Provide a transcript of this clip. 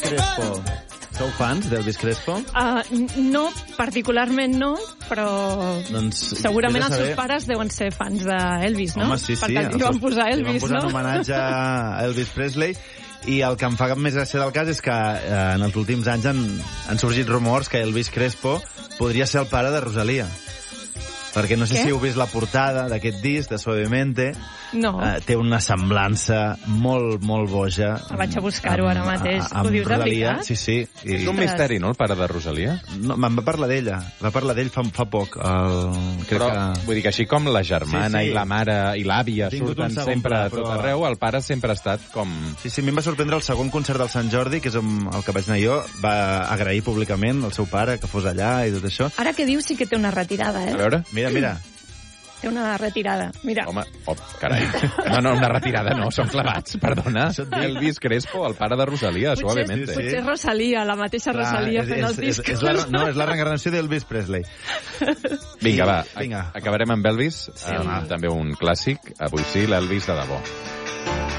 Crespo. Sou fans d'Elvis Crespo? No, particularment no, però segurament els saber... seus pares deuen ser fans d'Elvis, no? Home, sí. Per tant, li van posar Elvis, no? Li van posar en homenatge a Elvis Presley. I el que em fa més gràcia del cas és que en els últims anys han sorgit rumors que Elvis Crespo podria ser el pare de Rosalía. Perquè no sé si heu vist la portada d'aquest disc, de Suavemente. No. Té una semblança molt, molt boja. Vaig a buscar-ho ara mateix. Ho dius de veritat? Sí. És un misteri, no, el pare de Rosalía? No, me'n va parlar d'ella. Va parlar d'ell fa poc. Vull dir que així com la germana i la mare i l'àvia surten sempre a tot arreu, el pare sempre ha estat com... Sí, a mi em va sorprendre el segon concert del Sant Jordi, que és el que vaig anar jo, va agrair públicament al seu pare que fos allà i tot això. Ara que dius sí que té una retirada, A veure... Mira. Té una retirada, mira. Home, carai. No, una retirada no, són clavats, perdona. Elvis Crespo, el pare de Rosalía, Suavemente. Potser Rosalía, la mateixa Rosalía fent els discos. No, és la reencarnació d'Elvis Presley. Vinga, va, acabarem amb Elvis, també un clàssic, avui sí, l'Elvis de debò.